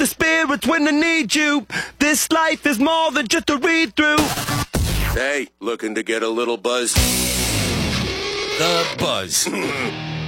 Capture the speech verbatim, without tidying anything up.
the spirits when I need you. This life is more than just a read-through. Hey, looking to get a little buzz? The Buzz.